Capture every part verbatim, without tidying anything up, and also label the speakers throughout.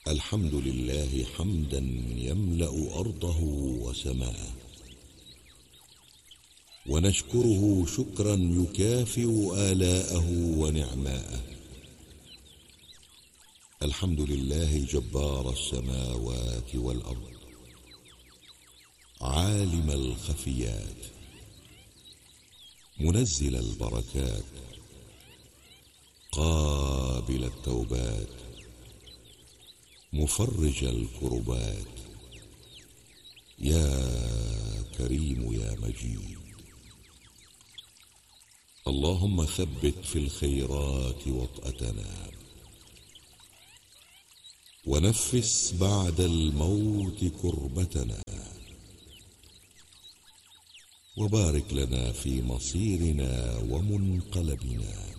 Speaker 1: الحمد لله حمدا يملأ أرضه وسماءه، ونشكره شكرا يكافئ آلاءه ونعماءه. الحمد لله جبار السماوات والأرض، عالم الخفيات، منزل البركات، قابل التوبات، مفرج الكربات. يا كريم يا مجيد، اللهم ثبت في الخيرات وطأتنا، ونفس بعد الموت كربتنا، وبارك لنا في مصيرنا ومنقلبنا،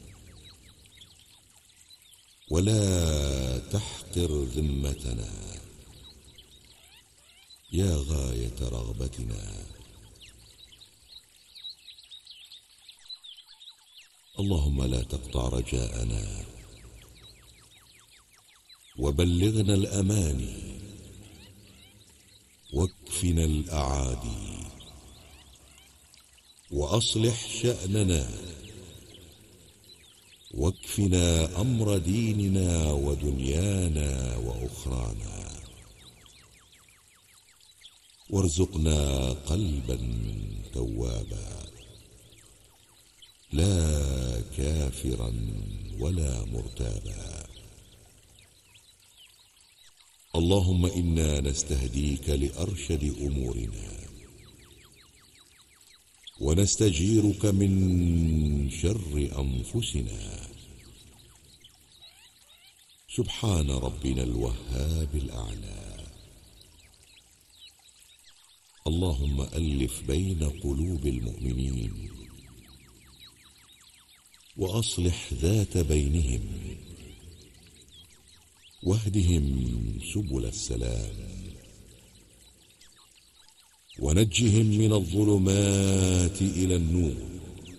Speaker 1: ولا تحقر ذمتنا يا غاية رغبتنا. اللهم لا تقطع رجاءنا، وبلغنا الأماني، واكفنا الأعادي، وأصلح شأننا، واكفنا أمر ديننا ودنيانا وأخرانا، وارزقنا قلبا توابا، لا كافرا ولا مرتابا. اللهم إنا نستهديك لأرشد أمورنا، ونستجيرك من شر أنفسنا. سبحان ربنا الوهاب الأعلى. اللهم ألف بين قلوب المؤمنين، وأصلح ذات بينهم، واهدهم سبل السلام، ونجهم من الظلمات إلى النور،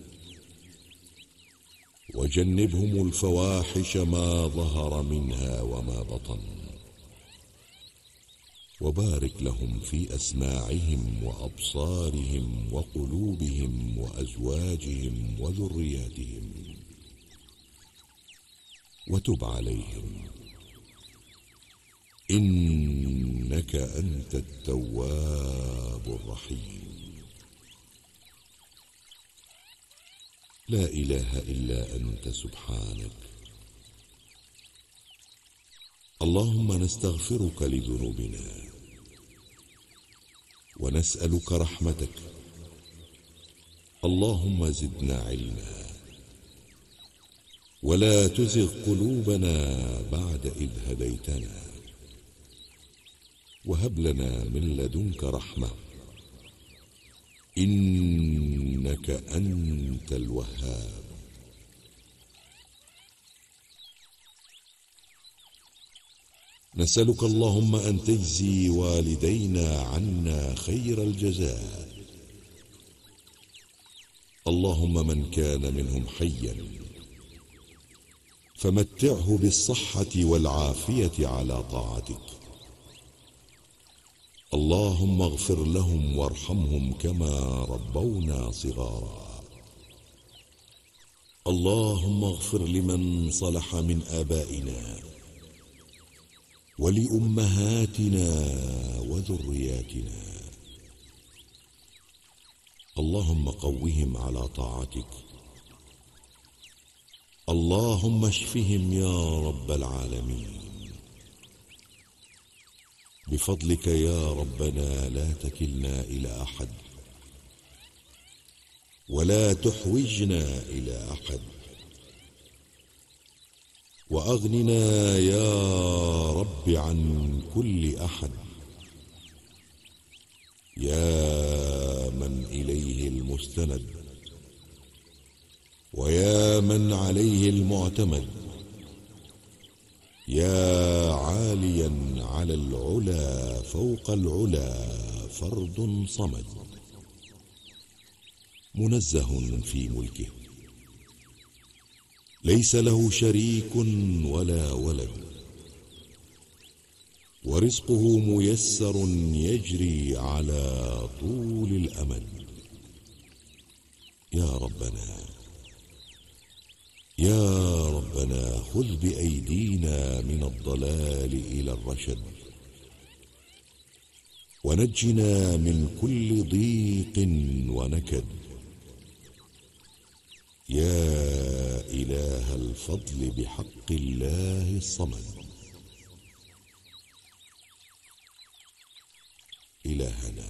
Speaker 1: وجنبهم الفواحش ما ظهر منها وما بطن، وبارك لهم في أسماعهم وأبصارهم وقلوبهم وأزواجهم وذرياتهم، وتب عليهم إنك أنت التواب الرحيم. لا إله إلا أنت سبحانك. اللهم نستغفرك لذنوبنا، ونسألك رحمتك. اللهم زدنا علما، ولا تزغ قلوبنا بعد إذ هديتنا، وهب لنا من لدنك رحمة، إنك أنت الوهاب. نسألك اللهم أن تجزي والدينا عنا خير الجزاء. اللهم من كان منهم حيا فمتعه بالصحة والعافية على طاعتك. اللهم اغفر لهم وارحمهم كما ربونا صغارا. اللهم اغفر لمن صلح من آبائنا ولأمهاتنا وذرياتنا. اللهم قوهم على طاعتك. اللهم اشفهم يا رب العالمين. بفضلك يا ربنا لا تكلنا إلى أحد، ولا تحوجنا إلى أحد، وأغننا يا رب عن كل أحد. يا من إليه المستند، ويا من عليه المعتمد، يا عاليا على العلا فوق العلا فرد صمد، منزه في ملكه، ليس له شريك ولا ولد، ورزقه ميسر يجري على طول الأمد. يا ربنا يا ربنا خذ بأيدينا من الضلال إلى الرشد، ونجنا من كل ضيق ونكد. يا إله الفضل بحق الله الصمد. إلهنا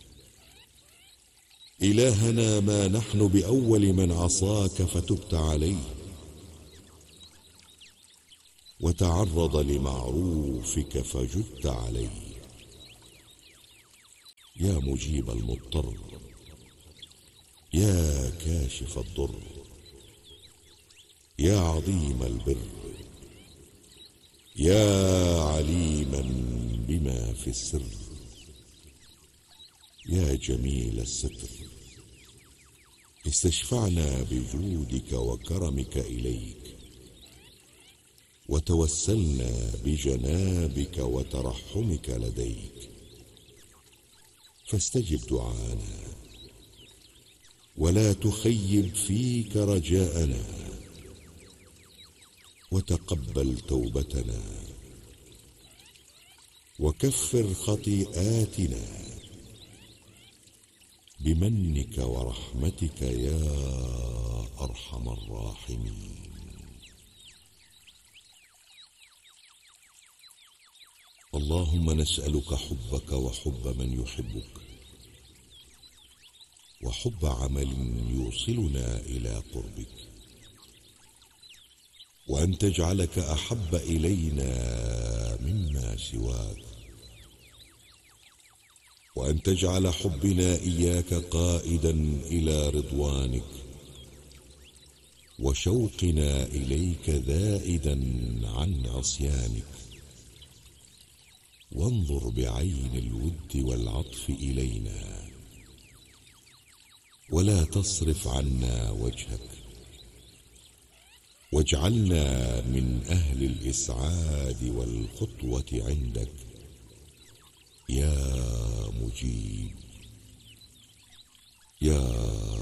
Speaker 1: إلهنا ما نحن بأول من عصاك فتبت عليه، وتعرض لمعروفك فجدت عليه. يا مجيب المضطر، يا كاشف الضر، يا عظيم البر، يا عليما بما في السر، يا جميل الستر. استشفعنا بجودك وكرمك إليك، وتوسلنا بجنابك وترحمك لديك، فاستجب دعانا ولا تخيب فيك رجاءنا، وتقبل توبتنا وكفر خطيئاتنا بمنك ورحمتك يا أرحم الراحمين. اللهم نسألك حبك وحب من يحبك، وحب عمل يوصلنا إلى قربك، وأن تجعلك أحب إلينا مما سواك، وأن تجعل حبنا إياك قائدا إلى رضوانك، وشوقنا إليك ذائدا عن عصيانك. وانظر بعين الود والعطف إلينا، ولا تصرف عنا وجهك، واجعلنا من أهل الإسعاد والخطوة عندك يا مجيب يا